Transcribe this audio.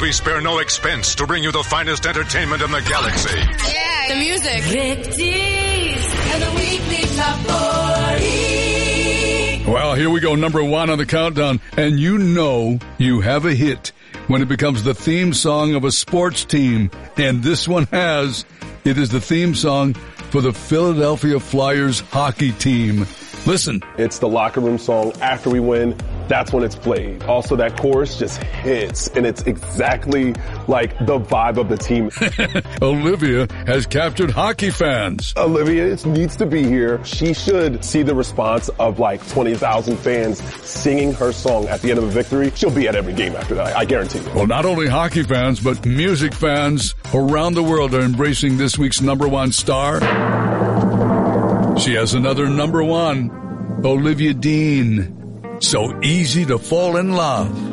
We spare no expense to bring you the finest entertainment in the galaxy. Yeah, the music. Rick Dees and the weekly top 40. Well, here we go, number 1 on the countdown. And you know you have a hit when it becomes the theme song of a sports team. And this one has. It is the theme song for the Philadelphia Flyers hockey team. Listen. It's the locker room song after we win. That's when it's played. Also, that chorus just hits, and it's exactly like the vibe of the team. Olivia has captured hockey fans. Olivia needs to be here. She should see the response of like 20,000 fans singing her song at the end of a victory. She'll be at every game after that, I guarantee you. Well, not only hockey fans, but music fans around the world are embracing this week's number 1 star. She has another number 1, Olivia Dean. So easy to fall in love.